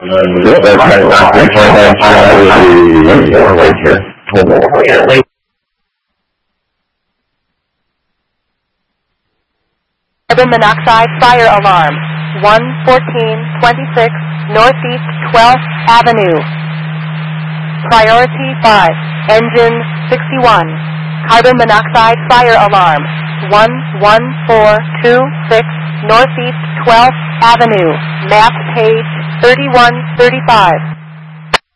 Carbon monoxide fire alarm. 11426 Northeast 12th Avenue. Priority 5. Engine 61. Carbon monoxide fire alarm. 11426 Northeast 12th Avenue. Map page 3135.